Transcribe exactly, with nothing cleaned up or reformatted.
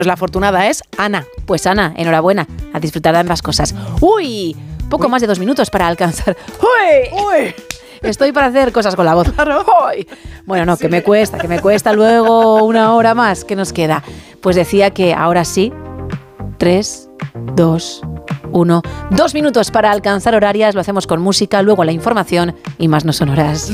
Pues la afortunada es Ana. Pues Ana, enhorabuena, a disfrutar de ambas cosas. ¡Uy! Poco Uy. más de dos minutos para alcanzar. ¡Uy! ¡Uy! Estoy para hacer cosas con la voz. Claro. ¡Uy! Bueno, no, que me cuesta, que me cuesta luego una hora más. ¿Qué nos queda? Pues decía que ahora sí, tres, dos, uno. Dos minutos para alcanzar horarias, lo hacemos con música, luego la información y más no son horas.